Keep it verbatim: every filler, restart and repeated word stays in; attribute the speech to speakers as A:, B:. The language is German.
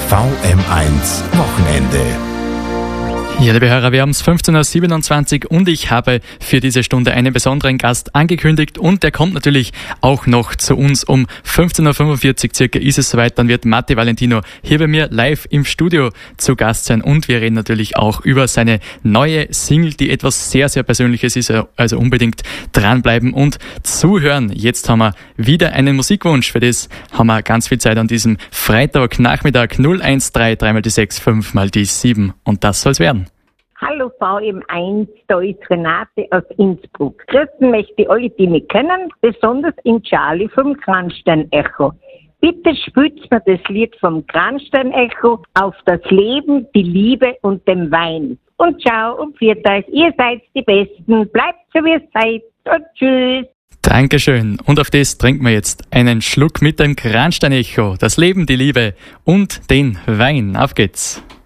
A: V M eins Wochenende.
B: Ja, liebe Hörer, wir haben es fünfzehn Uhr siebenundzwanzig und ich habe für diese Stunde einen besonderen Gast angekündigt und der kommt natürlich auch noch zu uns. Um fünfzehn Uhr fünfundvierzig circa ist es soweit, dann wird Matti Valentino hier bei mir live im Studio zu Gast sein und wir reden natürlich auch über seine neue Single, die etwas sehr, sehr Persönliches ist, also unbedingt dranbleiben und zuhören. Jetzt haben wir wieder einen Musikwunsch, für das haben wir ganz viel Zeit an diesem Freitagnachmittag. null eins drei, drei mal die sechs, fünf mal die sieben und das soll's werden.
C: Hallo V M eins, da ist Renate aus Innsbruck. Grüßen möchte ich alle, die mich kennen, besonders in Charlie vom Kranstein-Echo. Bitte spielt mir das Lied vom Kranstein-Echo auf das Leben, die Liebe und den Wein. Und ciao und viert euch, ihr seid die Besten, bleibt so wie ihr seid und tschüss.
B: Dankeschön. Und auf das trinken wir jetzt einen Schluck mit dem Kranstein-Echo, das Leben, die Liebe und den Wein. Auf geht's.